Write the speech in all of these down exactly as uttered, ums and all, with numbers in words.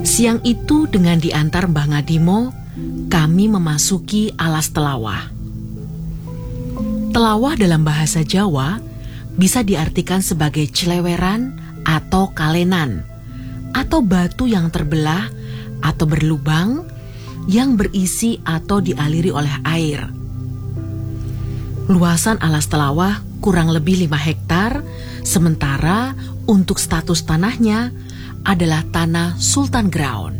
Siang itu dengan diantar Mbah Ngadimo, kami memasuki alas Telawah. Telawah dalam bahasa Jawa bisa diartikan sebagai celeweran atau kalenan, atau batu yang terbelah atau berlubang yang berisi atau dialiri oleh air. Luasan alas Telawah kurang lebih lima hektar, sementara untuk status tanahnya adalah tanah Sultan Ground.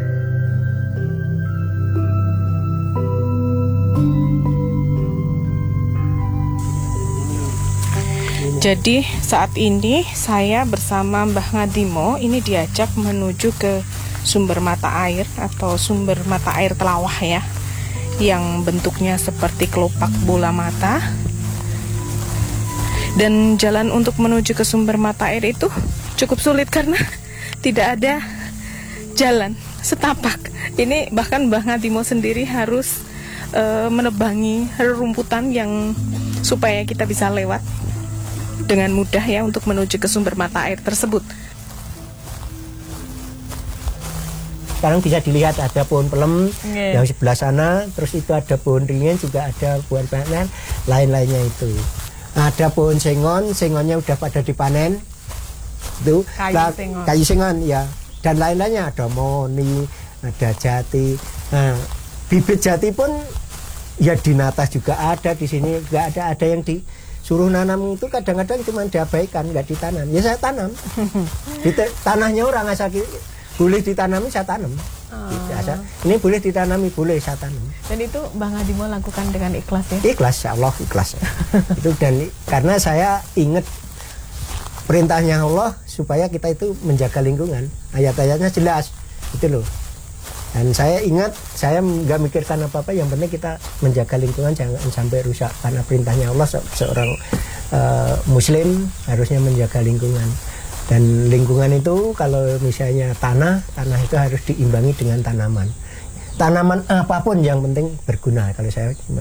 Jadi saat ini saya bersama Mbah Ngadimo ini diajak menuju ke sumber mata air atau sumber mata air Telawah ya, yang bentuknya seperti kelopak bola mata. Dan jalan untuk menuju ke sumber mata air itu cukup sulit karena tidak ada jalan setapak. Ini bahkan Mbah Ngadimo sendiri harus uh, menebangi rerumputan yang supaya kita bisa lewat dengan mudah ya untuk menuju ke sumber mata air tersebut. Sekarang bisa dilihat ada pohon pelem yeah. yang sebelah sana, terus itu ada pohon ringin, juga ada pohon panen, lain-lainnya itu. Ada pohon sengon, sengonnya udah pada dipanen. Itu kayu lah, sengon. kayu sengon ya, dan lain-lainnya ada moni, ada jati. Nah, bibit jati pun ya di Natas juga ada, di sini juga ada. Ada yang disuruh nanam itu kadang-kadang cuma diabaikan, nggak ditanam. Ya saya tanam. Di tanahnya orang asal boleh ditanami, saya tanam. Oh. Gitu, asal, ini boleh ditanami, boleh saya tanam. Dan itu Mbah Ngadimo lakukan dengan ikhlas ya? Ikhlas, ya Allah ikhlas. Itu dan karena saya ingat perintahnya Allah supaya kita itu menjaga lingkungan. Ayat-ayatnya jelas, itu loh. Dan saya ingat, saya nggak mikirkan apa-apa, yang penting kita menjaga lingkungan jangan sampai rusak. Karena perintahnya Allah, se seorang uh, Muslim harusnya menjaga lingkungan. Dan lingkungan itu kalau misalnya tanah, tanah itu harus diimbangi dengan tanaman. Tanaman apapun yang penting berguna kalau saya